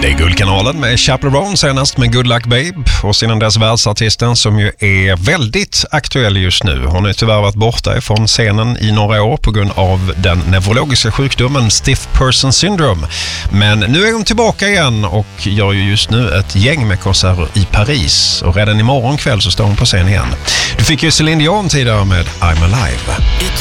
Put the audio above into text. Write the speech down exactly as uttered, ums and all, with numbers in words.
Det är Guldkanalen med Chaperone senast med Good Luck Babe och sedan dess världsartisten som ju är väldigt aktuell just nu. Hon har tyvärr varit borta från scenen i några år på grund av den neurologiska sjukdomen Stiff Person Syndrome. Men nu är hon tillbaka igen och gör ju just nu ett gäng med konserter i Paris och redan imorgon kväll så står hon på scen igen. Du fick ju Céline Dion tidigare med I'm Alive.